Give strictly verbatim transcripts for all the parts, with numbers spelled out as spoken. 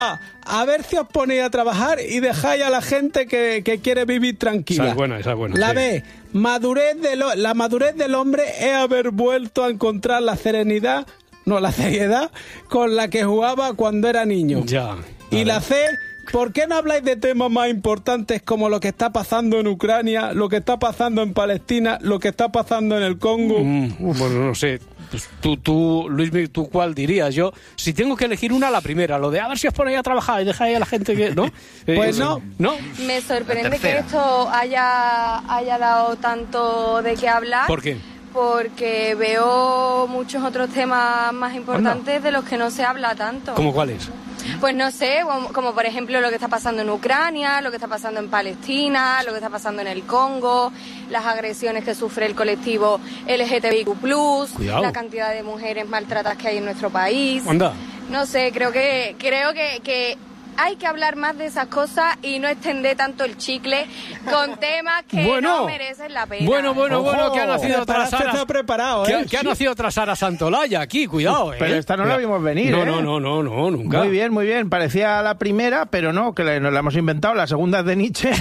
A ver si os ponéis a trabajar y dejáis a la gente que, que quiere vivir tranquila. Esa es buena, esa es buena. La sí. B, madurez de lo, la madurez del hombre es haber vuelto a encontrar la serenidad, no la seriedad, con la que jugaba cuando era niño. Ya. Y la C, ¿por qué no habláis de temas más importantes como lo que está pasando en Ucrania, lo que está pasando en Palestina, lo que está pasando en el Congo? Mm, bueno, no sé. Pues tú, tú, Luis, ¿tú cuál dirías? Yo, si tengo que elegir una, la primera. Lo de a ver si os ponéis a trabajar y dejáis a la gente que... ¿no? Pues eh, no. ¿No? Me sorprende que esto haya, haya dado tanto de qué hablar. ¿Por qué? Porque veo muchos otros temas más importantes Anda. de los que no se habla tanto. ¿Cómo cuáles? Pues no sé, como, como por ejemplo lo que está pasando en Ucrania, lo que está pasando en Palestina, lo que está pasando en el Congo, las agresiones que sufre el colectivo L G T B I Q plus, Cuidado. La cantidad de mujeres maltratadas que hay en nuestro país. Anda. No sé, creo que creo que, que hay que hablar más de esas cosas y no extender tanto el chicle con temas que bueno, no merecen la pena. Bueno, bueno, Ojo, bueno, que ha nacido otra Sara. Está preparado, Que, ¿eh? que ha nacido otra Sara Santolaya aquí, cuidado, ¿eh? Pero esta no la vimos venir, no, ¿eh? No, no, no, no, nunca. Muy bien, muy bien. Parecía la primera, pero no, que la, nos la hemos inventado. La segunda es de Nietzsche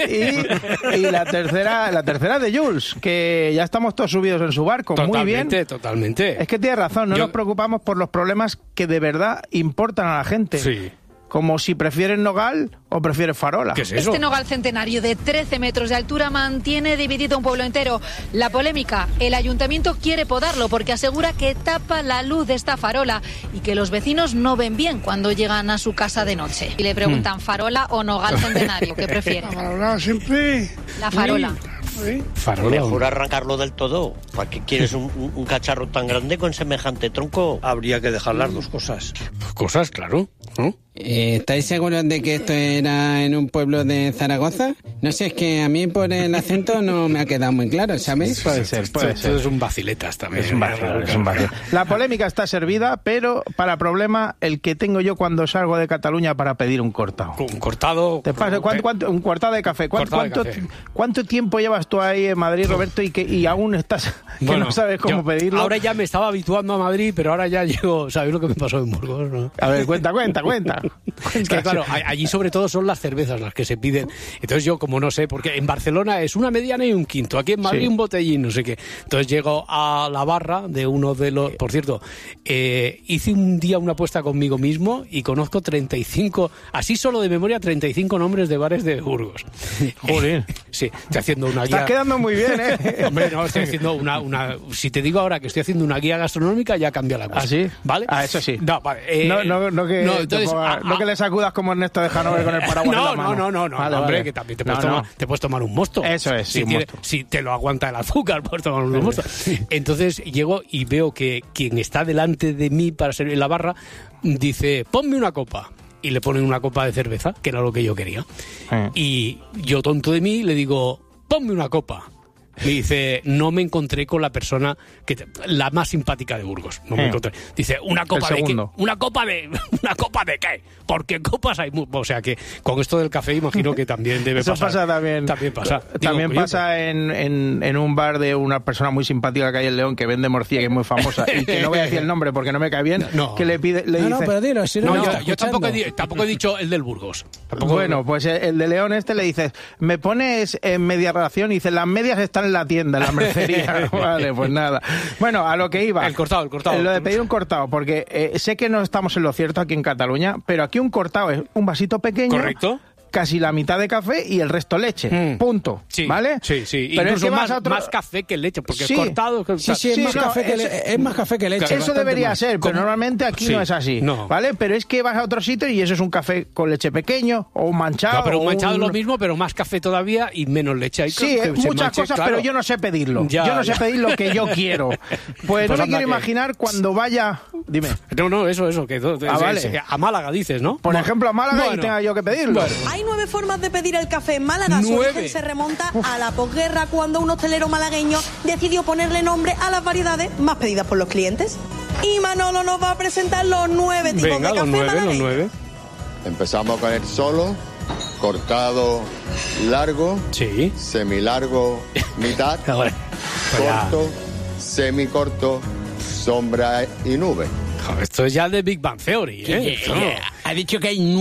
y, y la tercera la tercera es de Jules, que ya estamos todos subidos en su barco. Totalmente, muy bien. totalmente. Es que tienes razón, no Yo... nos preocupamos por los problemas que de verdad importan a la gente. Sí. Como si prefieres nogal o prefieres farola. ¿Qué es eso? Este nogal centenario de trece metros de altura mantiene dividido un pueblo entero. La polémica, el ayuntamiento quiere podarlo porque asegura que tapa la luz de esta farola y que los vecinos no ven bien cuando llegan a su casa de noche. Y le preguntan, ¿farola o nogal centenario? ¿Qué prefiere? La farola siempre. La farola. Sí. Farola. Mejor arrancarlo del todo. ¿Para qué quieres un, un, un cacharro tan grande con semejante tronco? Habría que dejar las dos cosas. Cosas, claro, ¿no? Eh, ¿Estáis seguros de que esto era en un pueblo de Zaragoza? No sé, es que a mí por el acento no me ha quedado muy claro, ¿sabéis? Puede ser, puede Esto ser. es un vaciletas también. Es un vacilón, es un vacilón. La polémica está servida, pero para problema el que tengo yo cuando salgo de Cataluña para pedir un cortado. Un cortado... Te pasa, ¿cuánto, cuánto, un cortado de café. ¿Cuánto, Cortado de cuánto, café. ¿Cuánto tiempo llevas tú ahí en Madrid, Roberto, y que y aún estás que Bueno, no sabes cómo yo pedirlo? Ahora ya me estaba habituando a Madrid, pero ahora ya llego... ¿Sabéis lo que me pasó en Burgos? ¿No? A ver, cuenta, cuenta, cuenta. Es que claro, a- allí sobre todo son las cervezas las que se piden. Entonces yo, como no sé, porque en Barcelona es una mediana y un quinto. Aquí en Madrid Sí. un botellín, no sé qué. Entonces llego a la barra de uno de los... Por cierto, eh, hice un día una apuesta conmigo mismo y conozco treinta y cinco, así solo de memoria, treinta y cinco nombres de bares de Burgos. Joder. Sí, estoy haciendo una Estás guía... quedando muy bien, ¿eh? Hombre, no, estoy haciendo una, una... Si te digo ahora que estoy haciendo una guía gastronómica, ya cambia la cosa. ¿Ah, sí? ¿Vale? Ah, eso sí. No, vale. eh, no, no, no, que, no, te entonces, ponga- ah, no que le sacudas como Ernesto de Hanover con el paraguas en no, la mano. no, no, no, Vale, hombre, vale. que también te No, puedes, no. tomar, te puedes tomar un mosto. Eso es, sí, si, un tiene- mosto. si te lo aguanta el azúcar, puedes tomar un mosto. Entonces llego y veo que quien está delante de mí para servir la barra dice, ponme una copa. Y le ponen una copa de cerveza, que era lo que yo quería. Eh. Y yo, tonto de mí, le digo, ponme una copa. Me dice, no me encontré con la persona que te- la más simpática de Burgos. No me Eh. encontré. Dice, ¿una copa El de qué? segundo. ¿Una copa de una copa de qué? Porque copas hay mu- O sea que con esto del café imagino que también debe Eso pasar. pasa también. También pasa. Digo, También coño, pasa en, en, en un bar de una persona muy simpática que hay en León que vende morcilla, que es muy famosa, y que no voy a decir el nombre porque no me cae bien, No. que le pide, le No, dice... no, pero dilo, si no, No, me yo, está yo tampoco, he, escuchando. di- tampoco he dicho el del Burgos. Tampoco- Bueno, pues el de León este le dices, me pones en media ración y dice, las medias están en la tienda, en la mercería. Vale, pues nada. Bueno, a lo que iba. El cortado, el cortado. Lo de pedir un cortado, porque eh, sé que no estamos en lo cierto aquí en Cataluña, pero aquí un cortado es un vasito pequeño. Correcto. Casi la mitad de café y el resto leche. Mm. Punto. Sí, ¿Vale? Sí, sí. Pero Incluso es que vas más, a otro... más café que leche, porque Sí. el cortado... Sí, sí, es, Sí, más, no, café que eso- le- es más café que leche. Eso bastante debería más. ser, pero ¿Cómo? normalmente aquí Sí, no es así. no. ¿Vale? Pero es que vas a otro sitio y eso es un café con leche pequeño o un manchado. No, pero un o manchado es un- lo mismo, pero más café todavía y menos leche. Hay Sí, que eh, se muchas manche, cosas, claro. pero yo no sé pedirlo. Ya, yo no ya. sé pedir lo que yo quiero. Pues, Pues no me anda quiero que- imaginar cuando vaya... Dime. No, no, eso, eso. Que, Ah, es- vale. es- a Málaga dices, ¿no? Por ejemplo, a Málaga y Bueno. tenga yo que pedirlo. Bueno. Hay nueve formas de pedir el café en Málaga. Su Nueve. origen se remonta a la posguerra, cuando un hostelero malagueño decidió ponerle nombre a las variedades más pedidas por los clientes. Y Manolo nos va a presentar los nueve tipos Venga, de los café nueve, los malagueño. nueve. Empezamos con el solo, cortado largo, Sí. semilargo, mitad, Ahora, pues ya. corto, semicorto, sombra y nube. Joder, esto es ya de Big Bang Theory, ¿eh? Esto no. Ha dicho que hay